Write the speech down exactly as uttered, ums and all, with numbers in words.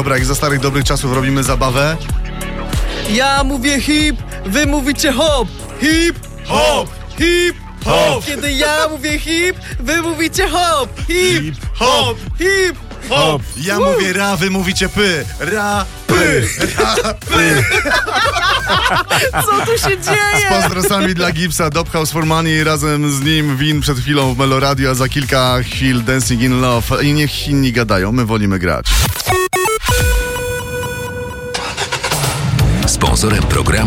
Dobra, jak za starych dobrych czasów robimy zabawę. Ja mówię hip, wy mówicie hop. Hip, Hop! hip, Hop! Kiedy ja mówię hip, wy mówicie hop. Hip, Hip, hop! hip, Hop! Ja mówię ra, wy mówicie py. Ra, py. Ra, py. Co tu się Z dzieje? pozdrosami dla Gipsa, Dop House for Money, razem z nim Win przed chwilą w Meloradio, a za kilka chwil Dancing in Love. I niech inni gadają, my wolimy grać. Sponsorem programu